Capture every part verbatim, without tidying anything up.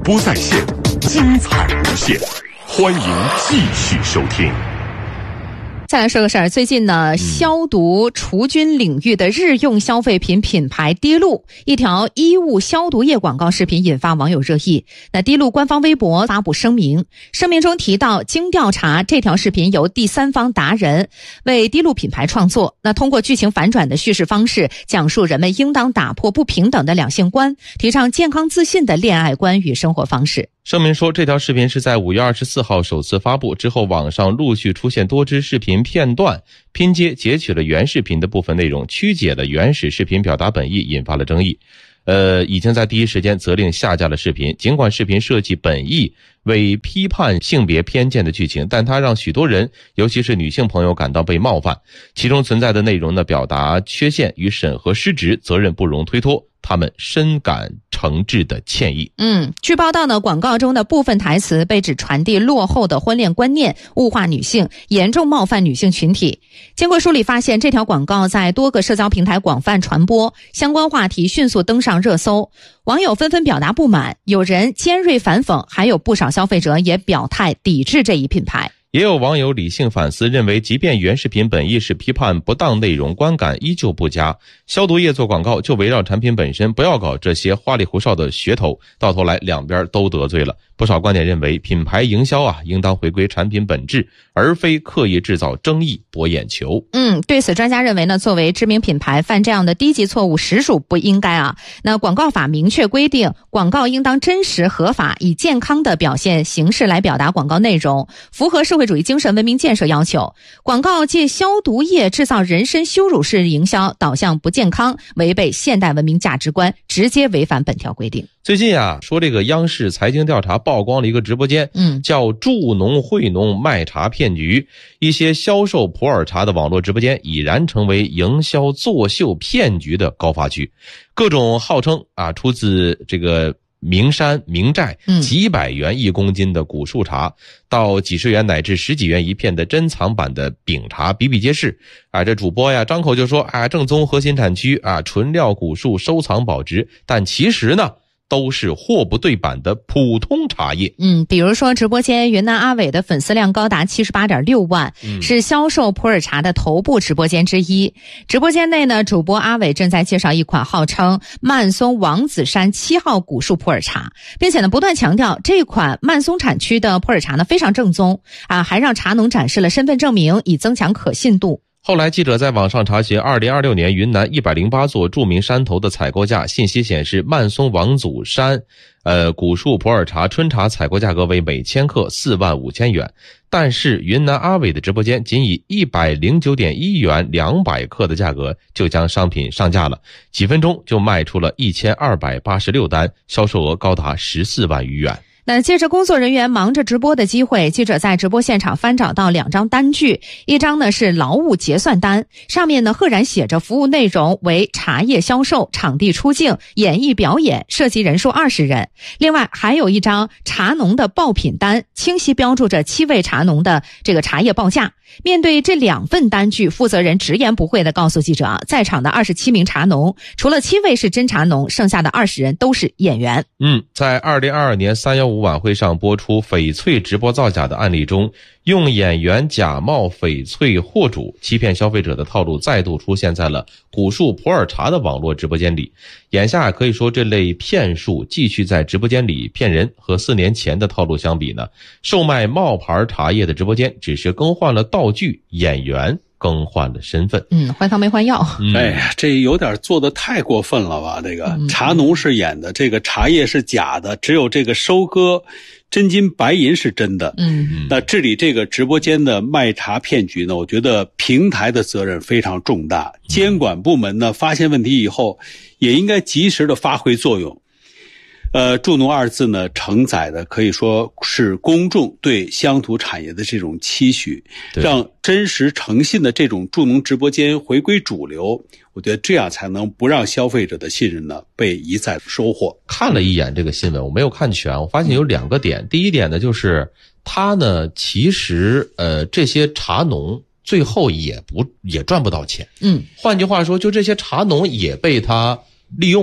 播在线，精彩无限，欢迎继续收听。 再来说个事儿，最近呢，消毒除菌领域的日用消费品品牌滴露一条衣物消毒液广告视频引发网友热议。那滴露官方微博发布声明，声明中提到，经调查，这条视频由第三方达人为滴露品牌创作。那通过剧情反转的叙事方式，讲述人们应当打破不平等的两性观，提倡健康自信的恋爱观与生活方式。 声明说，这条视频是在五月二十四号首次发布之后，网上陆续出现多支视频片段，拼接截取了原视频的部分内容，曲解了原始视频表达本意，引发了争议。呃，已经在第一时间责令下架了视频。尽管视频设计本意为批判性别偏见的剧情，但它让许多人，尤其是女性朋友感到被冒犯。其中存在的内容呢，表达缺陷与审核失职，责任不容推脱。他们深感诚挚的歉意。 嗯，据报道呢，广告中的部分台词被指传递落后的婚恋观念，物化女性，严重冒犯女性群体。经过梳理发现，这条广告在多个社交平台广泛传播，相关话题迅速登上热搜，网友纷纷表达不满，有人尖锐反讽，还有不少消费者也表态抵制这一品牌。 也有网友理性反思，认为即便原视频本意是批判不当内容，观感依旧不佳。消毒液做广告就围绕产品本身，不要搞这些花里胡哨的噱头，到头来两边都得罪了。不少观点认为，品牌营销啊，应当回归产品本质，而非刻意制造争议博眼球。 嗯，对此专家认为呢，作为知名品牌犯这样的低级错误实属不应该啊。那广告法明确规定，广告应当真实合法，以健康的表现形式来表达广告内容，符合社会主义精神文明建设要求。广告借消毒液制造人身羞辱式营销，导向不健康，违背现代文明价值观，直接违反本条规定。 最近啊，说这个央视财经调查曝光了一个直播间，嗯，叫助农惠农卖茶骗局。一些销售普洱茶的网络直播间已然成为营销作秀骗局的高发区，各种号称啊出自这个名山名寨，几百元一公斤的古树茶，到几十元乃至十几元一片的珍藏版的饼茶比比皆是。啊，这主播呀张口就说啊正宗核心产区啊纯料古树收藏保值，但其实呢都是货不对版的普通茶叶。 嗯，比如说直播间云南阿伟的粉丝量高达 七十八点六万，嗯，是销售普洱茶的头部直播间之一。直播间内呢，主播阿伟正在介绍一款号称曼松王子山七号古树普洱茶，并且呢不断强调这款曼松产区的普洱茶呢非常正宗啊，还让茶农展示了身份证明，以增强可信度。 后来记者在网上查询二零二六年云南一百零八座著名山头的采购价，信息显示曼松王祖山呃古树普洱茶春茶采购价格为每千克四万五千元，但是云南阿伟的直播间仅以一百零九点一元两百克的价格就将商品上架了，几分钟就卖出了一千二百八十六单，销售额高达十四万余元。 那借着工作人员忙着直播的机会，记者在直播现场翻找到两张单据，一张呢是劳务结算单，上面呢赫然写着服务内容为茶叶销售、场地出镜、演艺表演，涉及人数二十人。另外还有一张茶农的报品单，清晰标注着七位茶农的这个茶叶报价。面对这两份单据，负责人直言不讳地告诉记者啊，在场的二十七名茶农，除了七位是真茶农，剩下的二十人都是演员。 嗯，在二零二二年三一五晚会上播出翡翠直播造假的案例中，用演员假冒翡翠货主欺骗消费者的套路再度出现在了古树普洱茶的网络直播间里。眼下可以说这类骗术继续在直播间里骗人，和四年前的套路相比呢，售卖冒牌茶叶的直播间只是更换了道具，演员更换了身份。 嗯，换汤没换药。 嗯、哎呀，这有点做得太过分了吧？这个、嗯、茶农是演的，这个茶叶是假的，只有这个收割真金白银是真的。嗯，那治理这个直播间的卖茶骗局呢，我觉得平台的责任非常重大，监管部门呢发现问题以后，也应该及时的发挥作用。呃，助农二字呢，承载的可以说是公众对乡土产业的这种期许，让真实诚信的这种助农直播间回归主流。我觉得这样才能不让消费者的信任呢被一再收获。 看了一眼这个新闻，我没有看全，我发现有两个点。第一点呢，就是他呢，其实呃这些茶农最后也不也赚不到钱。嗯，换句话说，就这些茶农也被他利用了。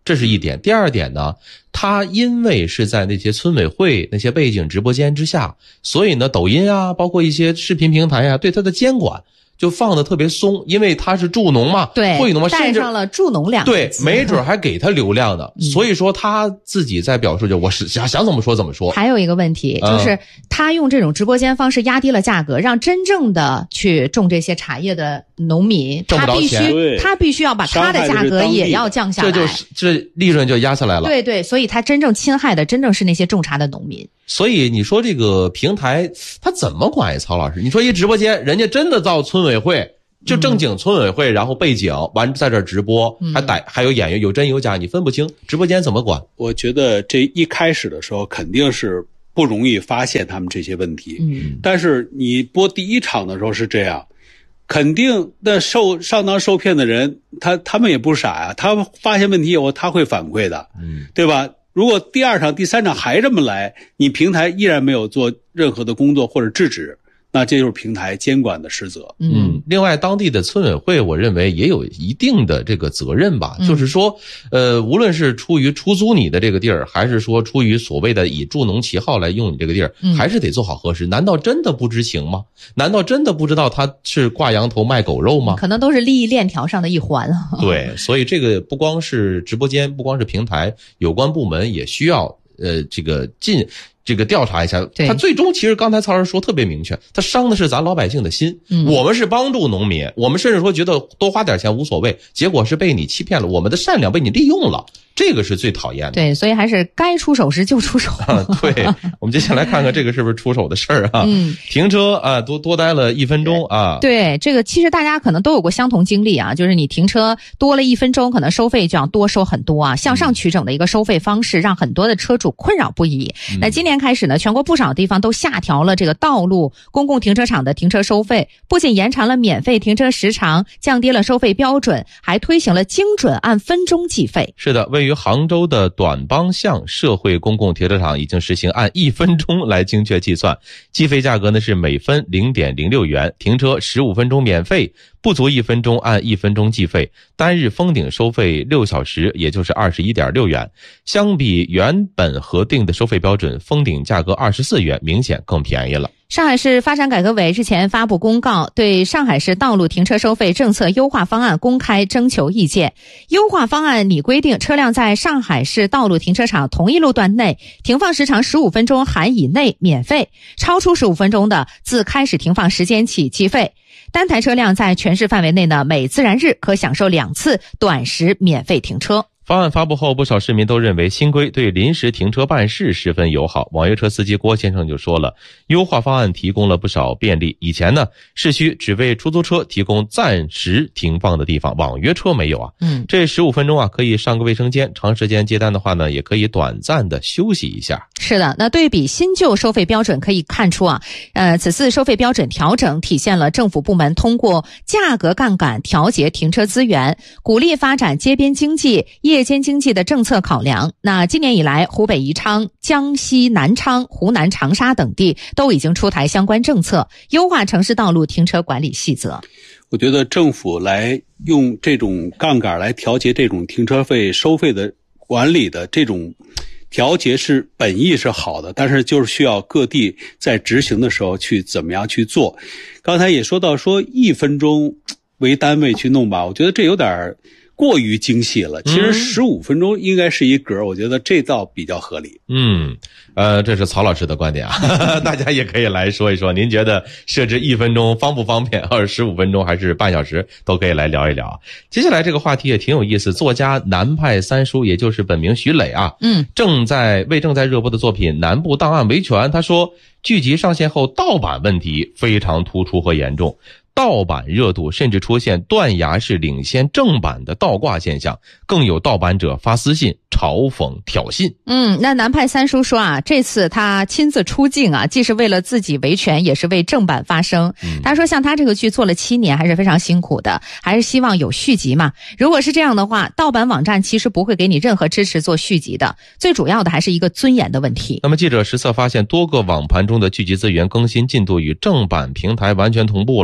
这是一点。第二点呢，它因为是在那些村委会那些背景直播间之下，所以呢，抖音啊，包括一些视频平台啊，对它的监管就放得特别松，因为他是助农嘛， 对， 惠农嘛， 带上了助农两个对，没准还给他流量的、嗯，所以说他自己在表述就我是想想怎么说怎么说。 还有一个问题、嗯、就是他用这种直播间方式压低了价格，让真正的去种这些茶叶的农民，他必须他必须要把他的价格也要降下来， 这就是这利润就压下来了。 对对，所以他真正侵害的真正是那些种茶的农民。 所以你说这个平台他怎么管呀，曹老师？你说一直播间，人家真的到村委会，就正经村委会，然后背景完在这儿直播，还逮还有演员，有真有假，你分不清，直播间怎么管？ 我觉得这一开始的时候肯定是不容易发现他们这些问题，嗯，但是你播第一场的时候是这样，肯定的受上当受骗的人，他他们也不傻呀，他发现问题以后他会反馈的，嗯，对吧？如果第二场第三场还这么来，你平台依然没有做任何的工作或者制止，那这就是平台监管的失责。 嗯，另外当地的村委会我认为也有一定的这个责任吧，嗯、就是说呃无论是出于出租你的这个地儿，还是说出于所谓的以助农旗号来用你这个地儿、嗯、还是得做好核实。难道真的不知情吗？难道真的不知道他是挂羊头卖狗肉吗？ 可能都是利益链条上的一环。 对，所以这个不光是直播间，不光是平台，有关部门也需要呃这个进这个调查一下，他最终其实刚才曹老师说特别明确，他伤的是咱老百姓的心、嗯、我们是帮助农民，我们甚至说觉得多花点钱无所谓，结果是被你欺骗了，我们的善良被你利用了，这个是最讨厌的。 对，所以还是该出手时就出手、 啊、对，我们接下来看看这个是不是出手的事儿啊。嗯，停车啊多多待了一分钟啊。 对，这个其实大家可能都有过相同经历啊，就是你停车多了一分钟，可能收费就要多收很多啊，向上取整的一个收费方式让很多的车主困扰不已、嗯、那今年开始呢，全国不少地方都下调了这个道路公共停车场的停车收费，不仅延长了免费停车时长，降低了收费标准，还推行了精准按分钟计费。 是的，位于杭州的短帮巷社会公共停车场已经实行按一分钟来精确计算，计费价格呢是每分 零点零六元，停车十五分钟免费，不足一分钟按一分钟计费，单日封顶收费六小时也就是 二十一点六元，相比原本核定的收费标准，封顶价格二十四元，明显更便宜了。 上海市发展改革委日前发布公告，对上海市道路停车收费政策优化方案公开征求意见。优化方案拟规定，车辆在上海市道路停车场同一路段内停放时长十五分钟含以内免费，超出十五分钟的自开始停放时间起计费。单台车辆在全市范围内呢，每自然日可享受两次短时免费停车。 方案发布后，不少市民都认为新规对临时停车办事十分友好。网约车司机郭先生就说了，优化方案提供了不少便利。以前呢，市区只为出租车提供暂时停放的地方，网约车没有啊。嗯，这十五分钟啊，可以上个卫生间，长时间接单的话呢，也可以短暂的休息一下。 是的，那对比新旧收费标准可以看出啊，呃，此次收费标准调整体现了政府部门通过价格杠杆调节停车资源，鼓励发展街边经济、夜间经济的政策考量。那今年以来，湖北宜昌、江西南昌、湖南长沙等地都已经出台相关政策，优化城市道路停车管理细则。 我觉得政府来用这种杠杆来调节这种停车费收费的管理的这种调节是本意是好的，但是就是需要各地在执行的时候去怎么样去做。刚才也说到说一分钟为单位去弄吧，我觉得这有点过于精细了，其实十五分钟应该是一格、嗯、我觉得这倒比较合理。 嗯，呃，这是曹老师的观点啊，大家也可以来说一说，您觉得设置一分钟方不方便，或者十五分钟还是半小时，都可以来聊一聊。接下来这个话题也挺有意思，作家南派三叔，也就是本名徐磊啊，嗯，正在为正在热播的作品《南部档案维权》，他说剧集上线后盗版问题非常突出和严重。盗版热度甚至出现断崖式领先正版的倒挂现象，更有盗版者发私信嘲讽挑衅。 嗯，那南派三叔说啊，这次他亲自出镜啊，既是为了自己维权，也是为正版发声。嗯、他说像他这个剧做了七年还是非常辛苦的，还是希望有续集嘛。如果是这样的话，盗版网站其实不会给你任何支持做续集的，最主要的还是一个尊严的问题。 那么记者实测发现，多个网盘中的剧集资源更新进度与正版平台完全同步了。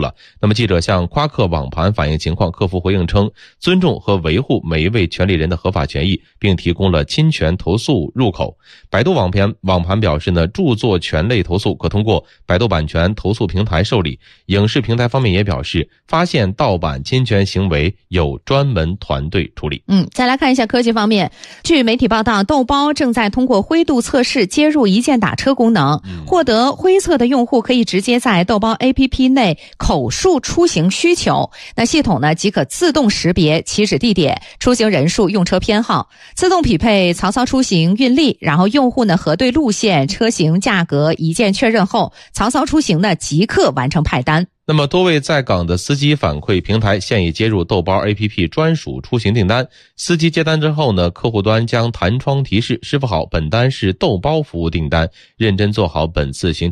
那么记者向夸克网盘反映情况，客服回应称，尊重和维护每一位权利人的合法权益，并提供了侵权投诉入口。百度网盘网盘表示呢，著作权类投诉可通过百度版权投诉平台受理。影视平台方面也表示，发现盗版侵权行为有专门团队处理。 嗯，再来看一下科技方面，据媒体报道，豆包正在通过灰度测试接入一键打车功能，获得灰测的用户可以直接在豆包 A P P 内口述出行需求，那系统呢即可自动识别起始地点、出行人数、用车偏好，自动匹配曹操出行运力，然后用户呢核对路线、车型、价格，一键确认后，曹操出行呢即刻完成派单。 那么多位在岗的司机反馈，平台现已接入豆包 A P P 专属出行订单，司机接单之后呢，客户端将弹窗提示，师傅好，本单是豆包服务订单，认真做好本次行程